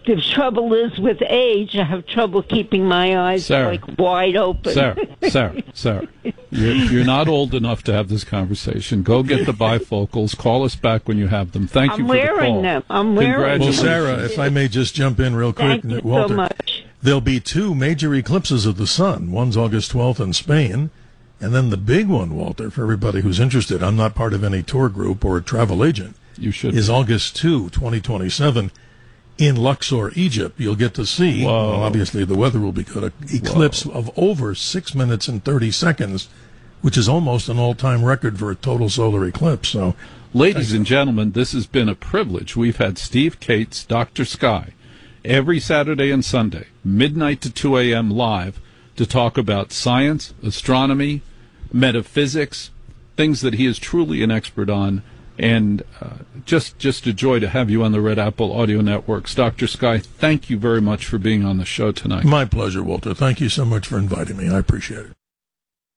The trouble is with age, I have trouble keeping my eyes wide open. Sarah, you're not old enough to have this conversation. Go get the bifocals. Call us back when you have them. Thank you for the call. I'm wearing them. I'm wearing them. Well, Sarah, if I may just jump in real quick, Thank you Walter, so much. there'll be 2 major eclipses of the sun. One's August 12th in Spain, and then the big one, Walter, for everybody who's interested, I'm not part of any tour group or a travel agent, you should is August 2, 2027. In Luxor, Egypt. You'll get to see, well, obviously the weather will be good, an eclipse of over 6 minutes and 30 seconds, which is almost an all-time record for a total solar eclipse. So, ladies and gentlemen, this has been a privilege. We've had Steve Kates, Dr. Sky, every Saturday and Sunday, midnight to 2 a.m. live, to talk about science, astronomy, metaphysics, things that he is truly an expert on. And just a joy to have you on the Red Apple Audio Networks. Dr. Sky, thank you very much for being on the show tonight. My pleasure, Walter. Thank you so much for inviting me. I appreciate it.